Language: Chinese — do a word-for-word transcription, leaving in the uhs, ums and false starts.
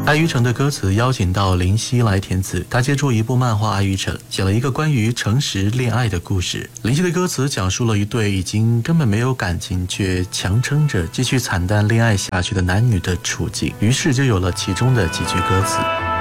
爱与诚的歌词邀请到林夕来填词，他接触一部漫画《爱与诚》，写了一个关于诚实恋爱的故事。林夕的歌词讲述了一对已经根本没有感情却强撑着继续惨淡恋爱下去的男女的处境，于是就有了其中的几句歌词。